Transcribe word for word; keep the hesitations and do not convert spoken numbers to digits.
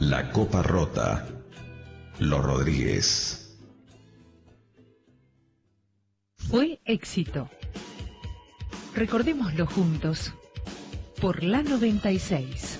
La copa rota. Los Rodríguez. Fue éxito. Recordémoslo juntos. Por la noventa y seis.